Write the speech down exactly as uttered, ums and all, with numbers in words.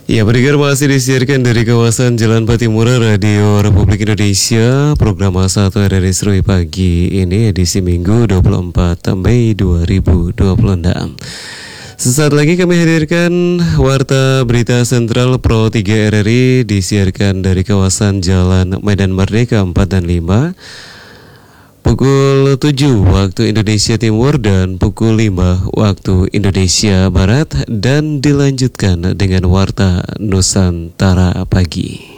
Ya, pendengar masih disiarkan dari kawasan Jalan Patimura Radio Republik Indonesia. Program satu R R I Seru Pagi ini edisi Minggu dua puluh empat Mei dua ribu dua puluh enam. Sesaat lagi kami hadirkan Warta Berita Sentral Pro tiga R R I, disiarkan dari kawasan Jalan Medan Merdeka empat dan lima pukul tujuh waktu Indonesia Timur dan pukul lima waktu Indonesia Barat, dan dilanjutkan dengan Warta Nusantara Pagi.